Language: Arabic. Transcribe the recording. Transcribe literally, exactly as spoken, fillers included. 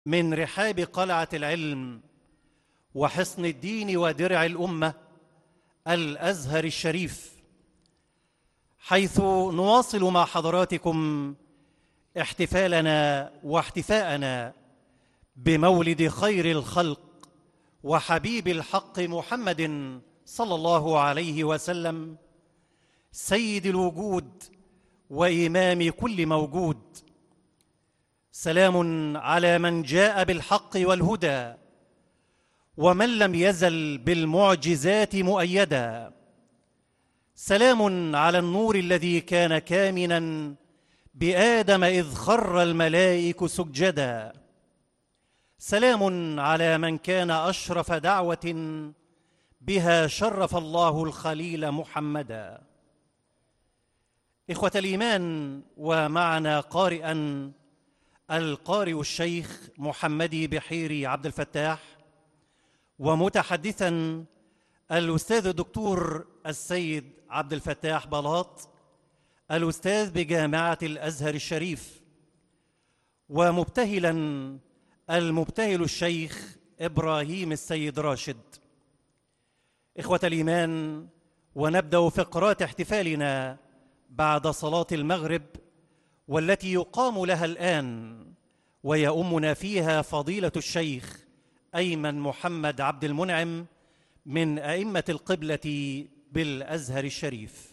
من رحاب قلعة العلم وحصن الدين ودرع الأمة الأزهر الشريف، حيث نواصل مع حضراتكم احتفالنا واحتفاءنا بمولد خير الخلق وحبيب الحق محمد صلى الله عليه وسلم، سيد الوجود وإمام كل موجود. سلام على من جاء بالحق والهدى ومن لم يزل بالمعجزات مؤيدا. سلام على النور الذي كان كامنا بآدم إذ خر الملائك سجدا. سلام على من كان أشرف دعوة بها شرف الله الخليل محمدا. إخوة الإيمان، ومعنا قارئا القارئ الشيخ محمدي بحيري عبد الفتاح، ومتحدثا الأستاذ الدكتور السيد عبد الفتاح بلاط، الأستاذ بجامعة الأزهر الشريف، ومبتهلا المبتهل الشيخ إبراهيم السيد راشد. إخوة الإيمان، ونبدأ فقرات احتفالنا بعد صلاة المغرب، والتي يقام لها الآن ويؤمنا فيها فضيلة الشيخ أيمن محمد عبد المنعم من أئمة القبلة بالأزهر الشريف.